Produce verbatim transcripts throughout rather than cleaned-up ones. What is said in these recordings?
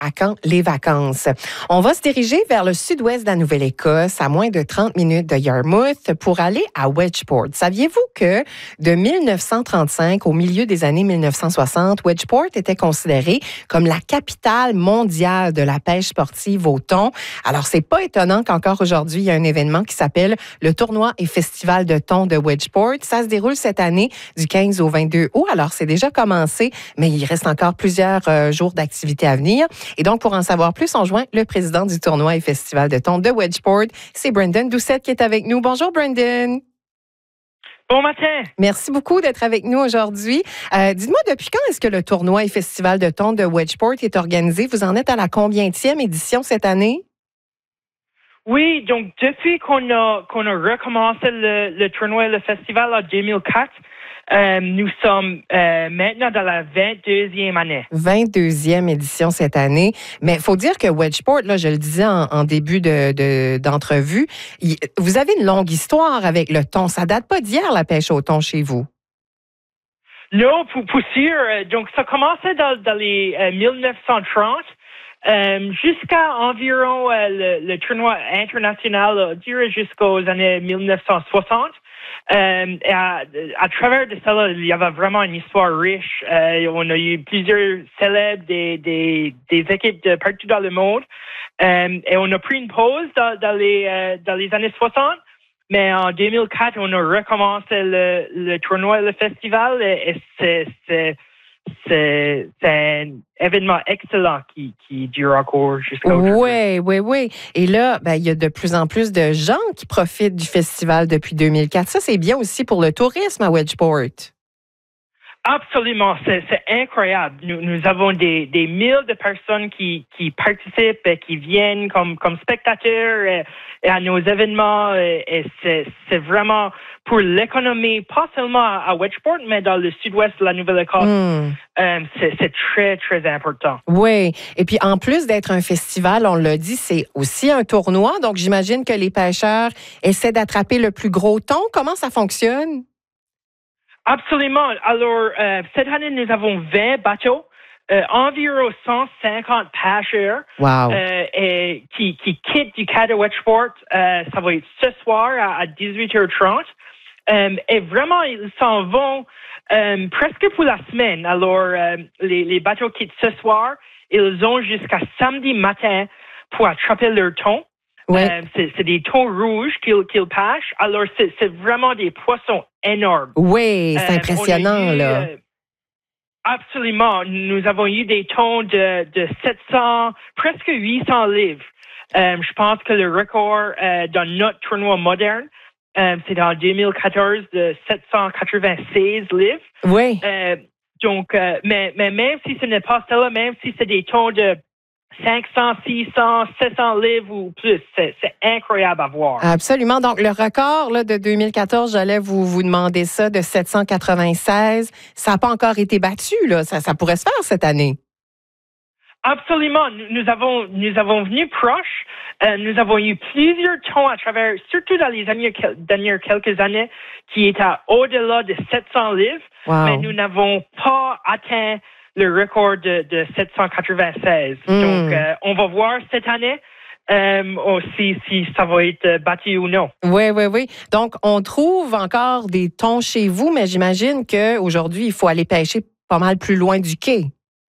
À quand les vacances? On va se diriger vers le sud-ouest de la Nouvelle-Écosse, à moins de trente minutes de Yarmouth, pour aller à Wedgeport. Saviez-vous que de mille neuf cent trente-cinq au milieu des années mille neuf cent soixante, Wedgeport était considéré comme la capitale mondiale de la pêche sportive au thon? Alors, c'est pas étonnant qu'encore aujourd'hui, il y a un événement qui s'appelle le Tournoi et Festival de thon de Wedgeport. Ça se déroule cette année du quinze au vingt-deux août. Alors, c'est déjà commencé, mais il reste encore plusieurs euh, jours d'activité à venir. Et donc, pour en savoir plus, on joint le président du tournoi et festival de thon de Wedgeport. C'est Brendan Doucette qui est avec nous. Bonjour, Brendan. Bon matin. Merci beaucoup d'être avec nous aujourd'hui. Euh, dites-moi, depuis quand est-ce que le tournoi et festival de thon de Wedgeport est organisé? Vous en êtes à la combientième édition cette année? Oui, donc depuis qu'on a, qu'on a recommencé le, le tournoi et le festival en deux mille quatre, Euh, nous sommes euh, maintenant dans la vingt-deuxième année. vingt-deuxième édition cette année. Mais il faut dire que Wedgeport, là, je le disais en, en début de, de, d'entrevue, il, vous avez une longue histoire avec le thon. Ça date pas d'hier, la pêche au thon chez vous. Non, pour, pour sûr. Donc, ça commençait dans, dans les euh, mille neuf cent trente. Euh, jusqu'à environ euh, le, le tournoi international, euh, duré jusqu'aux années mille neuf cent soixante. Euh, et à, à travers de cela, il y avait vraiment une histoire riche. Euh, on a eu plusieurs célèbres, des, des, des équipes de partout dans le monde. Euh, et on a pris une pause dans, dans, les, euh, dans les années soixante. Mais en deux mille quatre, on a recommencé le, le tournoi et le festival. Et, et c'est, c'est, c'est, c'est un événement excellent qui, qui dure encore jusqu'à aujourd'hui. Oui, oui, oui. Et là, ben, il y a de plus en plus de gens qui profitent du festival depuis deux mille quatre. Ça, c'est bien aussi pour le tourisme à Wedgeport. Absolument, c'est, c'est incroyable. Nous, nous avons des, des milles de personnes qui, qui participent et qui viennent comme, comme spectateurs et, et à nos événements. Et, et c'est, c'est vraiment pour l'économie, pas seulement à Wedgeport, mais dans le sud-ouest de la Nouvelle-Écosse. Mm. Euh, c'est, c'est très, très important. Oui. Et puis, en plus d'être un festival, on l'a dit, c'est aussi un tournoi. Donc, j'imagine que les pêcheurs essaient d'attraper le plus gros thon. Comment ça fonctionne? Absolument. Alors, euh, cette année, nous avons vingt bateaux, euh, environ cent cinquante pêcheurs wow. euh, et qui, qui quittent du quai de Wedgeport. Euh, ça va être ce soir à, à dix-huit heures trente. Euh, et vraiment, ils s'en vont euh, presque pour la semaine. Alors, euh, les, les bateaux quittent ce soir. Ils ont jusqu'à samedi matin pour attraper leur thon. Ouais. Euh, c'est, c'est des thons rouges qu'ils, qu'ils pêchent. Alors, c'est, c'est vraiment des poissons énormes. Oui, c'est euh, impressionnant, eu, là. Euh, absolument. Nous avons eu des thons de, de sept cents, presque huit cents livres. Euh, je pense que le record euh, dans notre tournoi moderne, euh, c'est en deux mille quatorze de sept cent quatre-vingt-seize livres. Oui. Euh, donc, euh, mais, mais même si ce n'est pas cela, même si c'est des thons de cinq cents, six cents, sept cents livres ou plus. C'est, c'est incroyable à voir. Absolument. Donc, le record là, de deux mille quatorze, j'allais vous, vous demander ça, de sept cent quatre-vingt-seize. Ça n'a pas encore été battu. Là. Ça, ça pourrait se faire cette année. Absolument. Nous avons, nous avons venu proche. Euh, nous avons eu plusieurs thons à travers, surtout dans les années, dernières quelques années, qui étaient au-delà de sept cents livres. Wow. Mais nous n'avons pas atteint le record de, de sept cent quatre-vingt-seize. Mm. Donc, euh, on va voir cette année euh, aussi si ça va être battu ou non. Oui, oui, oui. Donc, on trouve encore des thons chez vous, mais j'imagine qu'aujourd'hui, il faut aller pêcher pas mal plus loin du quai.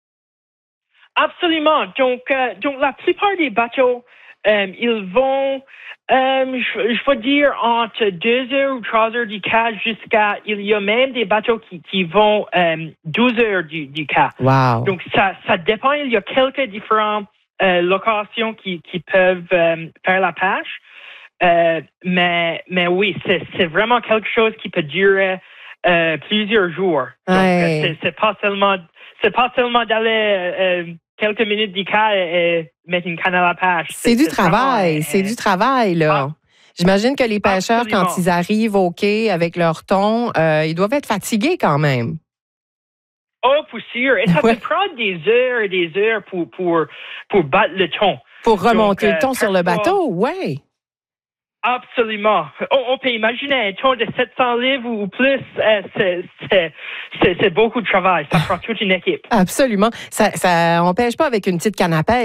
Absolument. Donc, euh, donc la plupart des bateaux, euh, ils vont, euh, je, je vais dire, entre deux heures ou trois heures du quai jusqu'à, il y a même des bateaux qui, qui vont euh, douze heures du, du quai. Wow. Donc, ça, ça dépend. Il y a quelques différentes euh, locations qui, qui peuvent euh, faire la pêche. Euh, mais, mais oui, c'est, c'est vraiment quelque chose qui peut durer euh, plusieurs jours. Donc, ouais. c'est, c'est pas seulement, c'est pas seulement d'aller euh, quelques minutes du quai et, et mettre une canne à la pêche. C'est, c'est du c'est travail, vraiment, c'est euh, du travail, là. Ah, j'imagine que les pêcheurs, absolument. Quand ils arrivent au quai avec leur thon, euh, ils doivent être fatigués quand même. Oh, pour sûr. Et ça ouais. peut prendre des heures et des heures pour, pour, pour battre le thon. Pour remonter Donc, le thon euh, sur le bateau, oui. Absolument. On, on peut imaginer un thon de sept cents livres ou plus, euh, c'est, c'est, c'est, c'est beaucoup de travail. Ça prend toute une équipe. Absolument. Ça, ça, on pêche pas avec une petite canne à pêche.